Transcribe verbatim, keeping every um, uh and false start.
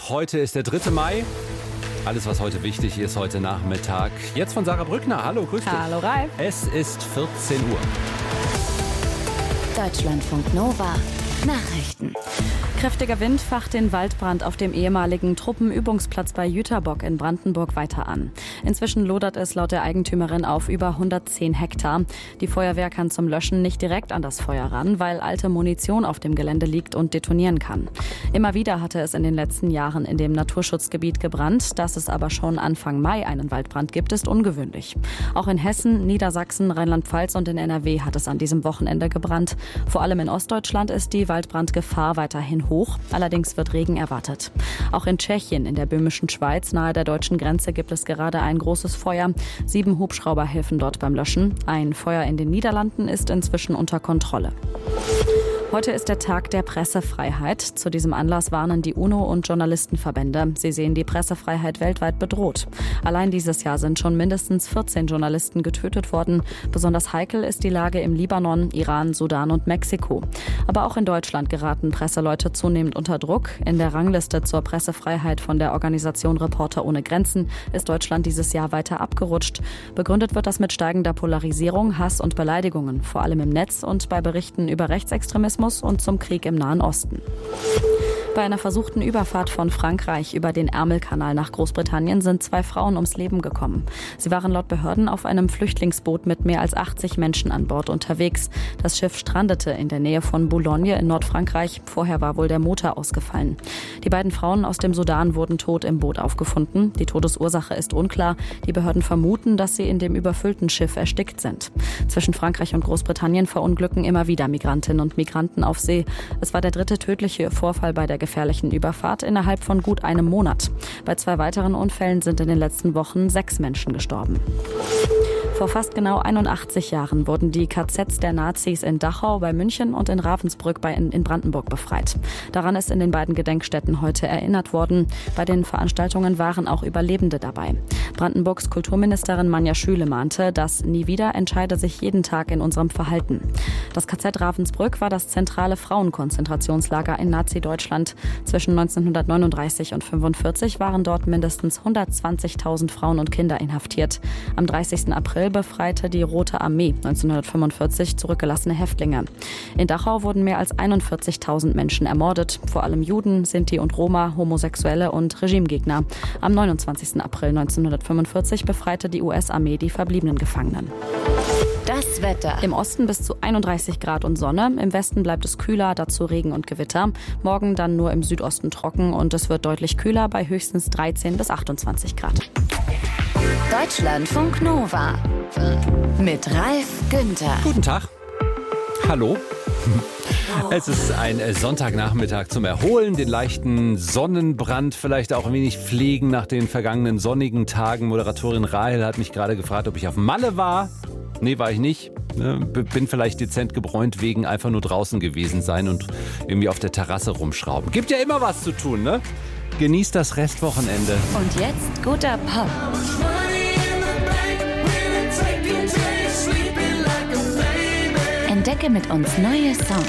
Heute ist der dritte Mai. Alles, was heute wichtig ist, heute Nachmittag. Jetzt von Sarah Brückner. Hallo, grüß dich. Hallo, Ralf. Es ist vierzehn Uhr. Deutschlandfunk Nova. Nachrichten. Kräftiger Wind facht den Waldbrand auf dem ehemaligen Truppenübungsplatz bei Jüterbock in Brandenburg weiter an. Inzwischen lodert es laut der Eigentümerin auf über hundertzehn Hektar. Die Feuerwehr kann zum Löschen nicht direkt an das Feuer ran, weil alte Munition auf dem Gelände liegt und detonieren kann. Immer wieder hatte es in den letzten Jahren in dem Naturschutzgebiet gebrannt. Dass es aber schon Anfang Mai einen Waldbrand gibt, ist ungewöhnlich. Auch in Hessen, Niedersachsen, Rheinland-Pfalz und in N R W hat es an diesem Wochenende gebrannt. Vor allem in Ostdeutschland ist die Waldbrandgefahr weiterhin hoch. Allerdings wird Regen erwartet. Auch in Tschechien, in der böhmischen Schweiz, nahe der deutschen Grenze, gibt es gerade ein großes Feuer. Sieben Hubschrauber helfen dort beim Löschen. Ein Feuer in den Niederlanden ist inzwischen unter Kontrolle. Heute ist der Tag der Pressefreiheit. Zu diesem Anlass warnen die UNO und Journalistenverbände. Sie sehen die Pressefreiheit weltweit bedroht. Allein dieses Jahr sind schon mindestens vierzehn Journalisten getötet worden. Besonders heikel ist die Lage im Libanon, Iran, Sudan und Mexiko. Aber auch in Deutschland geraten Presseleute zunehmend unter Druck. In der Rangliste zur Pressefreiheit von der Organisation Reporter ohne Grenzen ist Deutschland dieses Jahr weiter abgerutscht. Begründet wird das mit steigender Polarisierung, Hass und Beleidigungen, vor allem im Netz und bei Berichten über Rechtsextremismus und zum Krieg im Nahen Osten. Bei einer versuchten Überfahrt von Frankreich über den Ärmelkanal nach Großbritannien sind zwei Frauen ums Leben gekommen. Sie waren laut Behörden auf einem Flüchtlingsboot mit mehr als achtzig Menschen an Bord unterwegs. Das Schiff strandete in der Nähe von Boulogne in Nordfrankreich. Vorher war wohl der Motor ausgefallen. Die beiden Frauen aus dem Sudan wurden tot im Boot aufgefunden. Die Todesursache ist unklar. Die Behörden vermuten, dass sie in dem überfüllten Schiff erstickt sind. Zwischen Frankreich und Großbritannien verunglücken immer wieder Migrantinnen und Migranten auf See. Es war der dritte tödliche Vorfall bei der gefährlichen Überfahrt innerhalb von gut einem Monat. Bei zwei weiteren Unfällen sind in den letzten Wochen sechs Menschen gestorben. Vor fast genau einundachtzig Jahren wurden die K Zs der Nazis in Dachau bei München und in Ravensbrück bei in, in Brandenburg befreit. Daran ist in den beiden Gedenkstätten heute erinnert worden. Bei den Veranstaltungen waren auch Überlebende dabei. Brandenburgs Kulturministerin Manja Schüle mahnte, dass nie wieder entscheide sich jeden Tag in unserem Verhalten. Das K Z Ravensbrück war das zentrale Frauenkonzentrationslager in Nazi-Deutschland. Zwischen neunzehnhundertneununddreißig und fünfundvierzig waren dort mindestens hundertzwanzigtausend Frauen und Kinder inhaftiert. Am dreißigsten April befreite die Rote Armee neunzehnhundertfünfundvierzig zurückgelassene Häftlinge. In Dachau wurden mehr als einundvierzigtausend Menschen ermordet, vor allem Juden, Sinti und Roma, Homosexuelle und Regimegegner. Am neunundzwanzigsten April neunzehnhundertfünfundvierzig befreite die U S-Armee die verbliebenen Gefangenen. Das Wetter. Im Osten bis zu einunddreißig Grad und Sonne, im Westen bleibt es kühler, dazu Regen und Gewitter. Morgen dann nur im Südosten trocken und es wird deutlich kühler bei höchstens dreizehn bis achtundzwanzig Grad. Deutschlandfunk Nova mit Ralf Günther. Guten Tag. Hallo. Es ist ein Sonntagnachmittag zum Erholen, den leichten Sonnenbrand vielleicht auch ein wenig pflegen nach den vergangenen sonnigen Tagen. Moderatorin Rahel hat mich gerade gefragt, ob ich auf Malle war. Nee, war ich nicht. Bin vielleicht dezent gebräunt wegen einfach nur draußen gewesen sein und irgendwie auf der Terrasse rumschrauben. Gibt ja immer was zu tun, ne? Genießt das Restwochenende. Und jetzt guter Pop. Entdecke mit uns neue Songs.